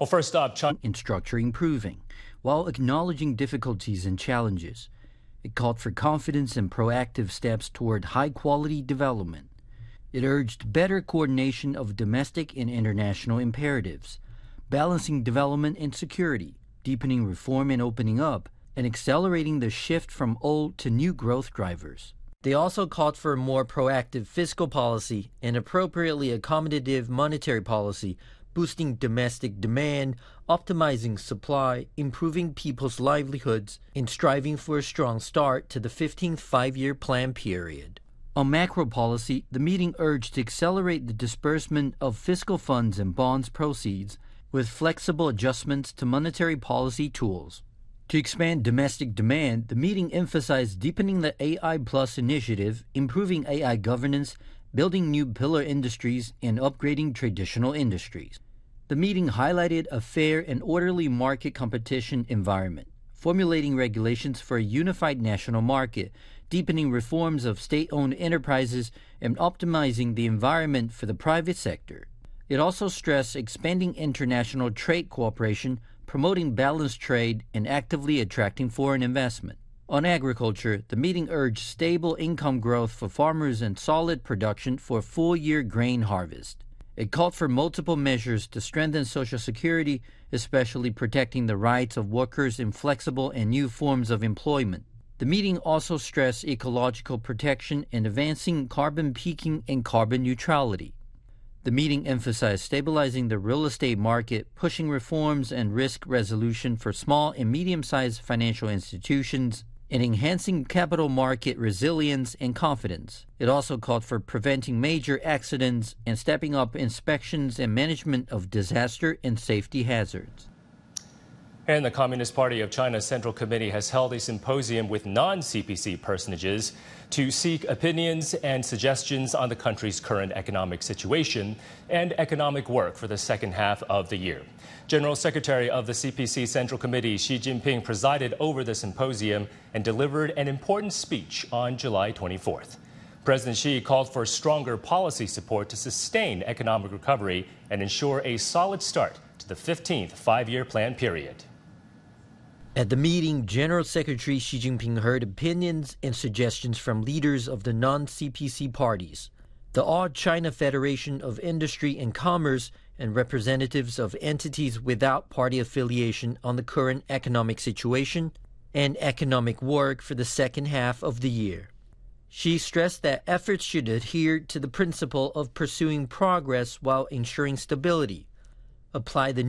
Well, first up, China in structure improving, while acknowledging difficulties and challenges. It called for confidence and proactive steps toward high-quality development. It urged better coordination of domestic and international imperatives, balancing development and security, deepening reform and opening up, and accelerating the shift from old to new growth drivers. They also called for a more proactive fiscal policy and appropriately accommodative monetary policy, boosting domestic demand, optimizing supply, improving people's livelihoods, and striving for a strong start to the 15th five-year plan period. On macro policy, the meeting urged to accelerate the disbursement of fiscal funds and bonds proceeds with flexible adjustments to monetary policy tools. To expand domestic demand, the meeting emphasized deepening the AI Plus initiative, improving AI governance, building new pillar industries, and upgrading traditional industries. The meeting highlighted a fair and orderly market competition environment, formulating regulations for a unified national market, deepening reforms of state-owned enterprises, and optimizing the environment for the private sector. It also stressed expanding international trade cooperation, promoting balanced trade, and actively attracting foreign investment. On agriculture, the meeting urged stable income growth for farmers and solid production for a full-year grain harvest. It called for multiple measures to strengthen Social Security, especially protecting the rights of workers in flexible and new forms of employment. The meeting also stressed ecological protection and advancing carbon peaking and carbon neutrality. The meeting emphasized stabilizing the real estate market, pushing reforms and risk resolution for small and medium-sized financial institutions, and enhancing capital market resilience and confidence. It also called for preventing major accidents and stepping up inspections and management of disaster and safety hazards. And the Communist Party of China's Central Committee has held a symposium with non-CPC personages to seek opinions and suggestions on the country's current economic situation and economic work for the second half of the year. General Secretary of the CPC Central Committee, Xi Jinping, presided over the symposium and delivered an important speech on July 24th. President Xi called for stronger policy support to sustain economic recovery and ensure a solid start to the 15th five-year plan period. At the meeting, General Secretary Xi Jinping heard opinions and suggestions from leaders of the non-CPC parties, the All China Federation of Industry and Commerce, and representatives of entities without party affiliation on the current economic situation and economic work for the second half of the year. Xi stressed that efforts should adhere to the principle of pursuing progress while ensuring stability, apply the